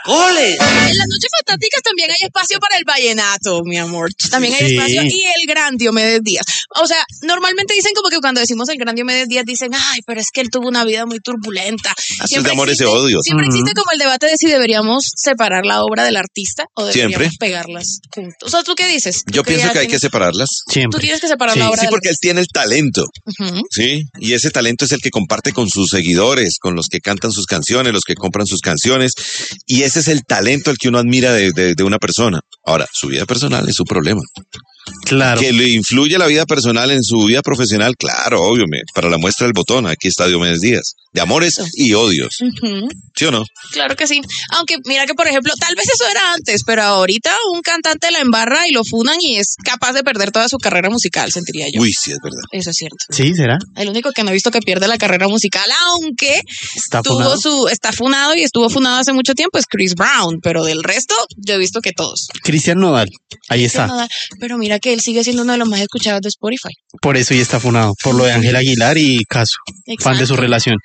¡Caracoles! En las noches fantásticas también hay espacio para el vallenato, mi amor. También hay espacio. Y el gran Diomedes Díaz. O sea, normalmente dicen como que cuando decimos el gran Diomedes Díaz dicen, ay, pero es que él tuvo una vida muy turbulenta. Así es de amores y odios. Siempre existe como el debate de si deberíamos separar la obra del artista o deberíamos pegarlas juntos. O sea, ¿tú qué dices? Yo pienso que hay que separarlas. Tú tienes que separar la obra Sí, porque él tiene el talento. Uh-huh. Sí, y ese talento es el que comparte con sus seguidores, con los que cantan sus canciones, los que compran sus canciones. Y ese es el talento el que uno admira de una persona. Ahora, su vida personal es su problema. Claro. Que le influye la vida personal en su vida profesional, claro, obvio. Para la muestra del botón, aquí está Diomedes Díaz. De amores y odios. Uh-huh. ¿Sí o no? Claro que sí. Aunque mira que, por ejemplo, tal vez eso era antes, pero ahorita un cantante la embarra y lo funan y es capaz de perder toda su carrera musical, sentiría yo. Uy, sí, es verdad. Eso es cierto. Sí, ¿será? El único que no he visto que pierde la carrera musical, aunque está funado y estuvo funado hace mucho tiempo, es Chris Brown, pero del resto yo he visto que todos. Cristian Nodal, ahí está. Nodal, pero mira que él sigue siendo uno de los más escuchados de Spotify. Por eso y está funado, por lo de Ángel Aguilar y Caso, fan de su relación.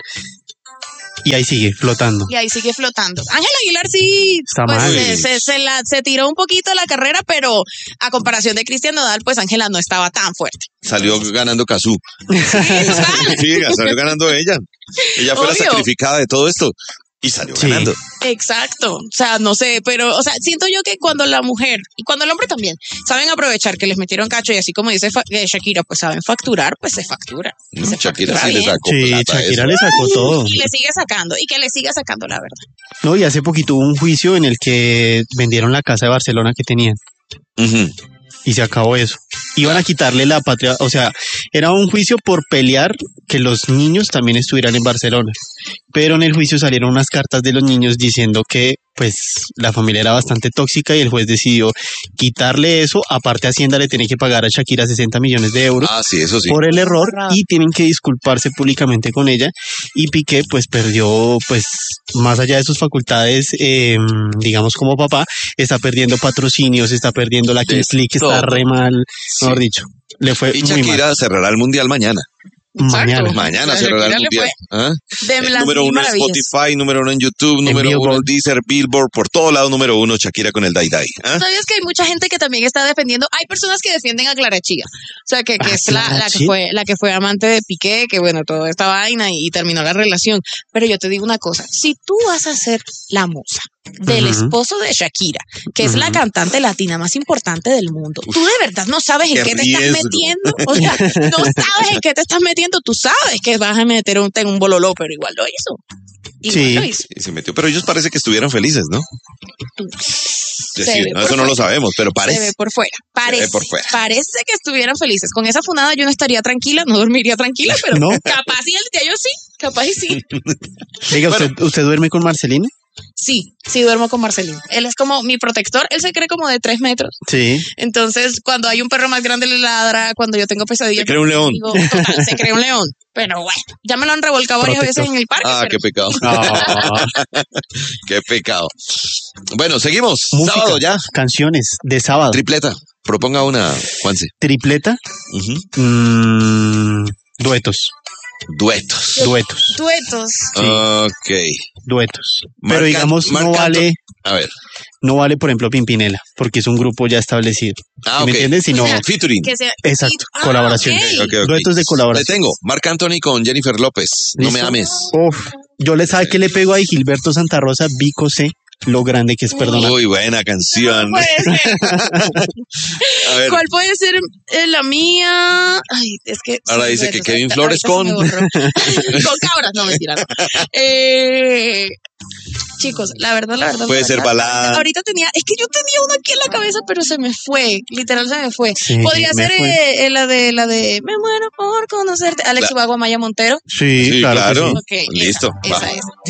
Y ahí sigue flotando. Ángel Aguilar sí está pues, mal. se tiró un poquito la carrera, pero a comparación de Cristian Nodal, pues Ángela no estaba tan fuerte. Salió ganando Cazú. Sí, salió ganando ella. Ella fue la sacrificada de todo esto. Y salió ganando. Exacto. O sea, no sé, pero, o sea, siento yo que cuando la mujer y cuando el hombre también saben aprovechar que les metieron cacho y así como dice Shakira, pues saben facturar, pues se factura. Shakira sí le sacó plata. Shakira le sacó todo. Y le sigue sacando, y que le siga sacando, la verdad. No, y hace poquito hubo un juicio en el que vendieron la casa de Barcelona que tenían. Uh-huh. Y se acabó eso. Iban a quitarle la patria, o sea, era un juicio por pelear que los niños también estuvieran en Barcelona. Pero en el juicio salieron unas cartas de los niños diciendo que pues la familia era bastante tóxica y el juez decidió quitarle eso. Aparte, Hacienda le tiene que pagar a Shakira 60 millones de euros eso sí. por el error y tienen que disculparse públicamente con ella. Y Piqué pues perdió, pues más allá de sus facultades, digamos como papá, está perdiendo patrocinios, está perdiendo la Kings League, está re mal, mejor dicho. Le fue y muy Shakira mal. cerrará el mundial mañana. Mañana cerrará el mundial. Número 1 en Spotify, número 1 en YouTube, número 1 en Deezer, Billboard, por todo lado número 1, Shakira con el Dai Dai. ¿Sabías que hay mucha gente que también está defendiendo? Hay personas que defienden a Clara Chía, o sea, que es la que fue amante de Piqué, que bueno, toda esta vaina y terminó la relación. Pero yo te digo una cosa, si tú vas a ser la musa del esposo de Shakira, que es la cantante latina más importante del mundo, tú de verdad no sabes en qué te estás metiendo, o sea, no sabes en qué te estás metiendo, tú sabes que vas a meter en un bololó, pero igual lo hizo. Y se metió, pero ellos parece que estuvieran felices, ¿no? Eso no lo sabemos, pero parece. Se ve por fuera. Parece que estuvieran felices. Con esa funada yo no estaría tranquila, no dormiría tranquila, pero ¿no? Capaz y el día yo sí, capaz y sí. Diga, ¿usted duerme con Marcelino? Sí, duermo con Marcelino. Él es como mi protector, él se cree como de 3 metros. Sí. Entonces, cuando hay un perro más grande le ladra, cuando yo tengo pesadillas. Se cree un león. Se cree un león. Pero bueno, ya me lo han revolcado varias veces en el parque. Qué pecado. Qué pecado. Bueno, seguimos. Música, sábado ya. Canciones de sábado. Tripleta. Proponga una, Juanse. ¿Tripleta? Duetos. Sí. Ok. Duetos. Pero digamos, no vale, por ejemplo, Pimpinela, porque es un grupo ya establecido. ¿Me entiendes? Sino featuring. Exacto, colaboración. Okay. Duetos de colaboración. Le tengo Marc Anthony con Jennifer López. ¿Listo? No me ames. Yo le sabe que le pego ahí Gilberto Santa Rosa, Vico C. Lo grande que es perdonar. Muy buena canción. No puede ser. ¿Cuál puede ser la mía? Ay, es que. Ahora dice que Kevin Flores con cabras, no mentira. Chicos, la verdad. Puede ser balada. Ahorita yo tenía uno aquí en la cabeza, pero se me fue. Literal se me fue. Sí, podría ser la de Me muero por conocerte. Alex Ubago, Maya Montero. Sí, claro. Okay, listo. Esa es.